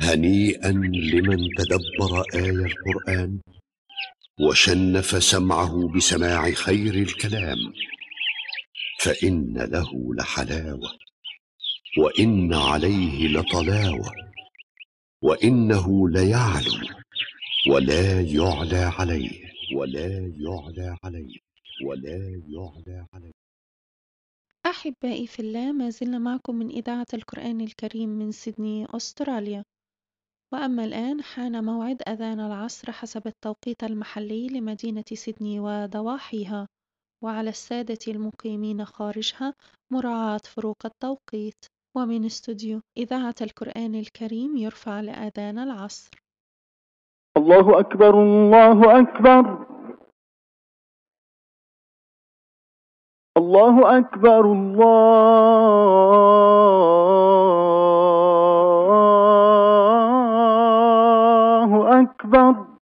هنيئا لمن تدبر آي القرآن وشنف سمعه بسماع خير الكلام، فإن له لحلاوة وإن عليه لطلاوة، وإنه ليعلو ولا يعلى عليه أحبائي في الله، ما زلنا معكم من إذاعة القرآن الكريم من سيدني أستراليا. وأما الآن حان موعد أذان العصر حسب التوقيت المحلي لمدينة سيدني وضواحيها، وعلى السادة المقيمين خارجها مراعاة فروق التوقيت. ومن استوديو إذاعة القرآن الكريم يرفع لأذان العصر. الله أكبر الله أكبر الله أكبر الله أكبر.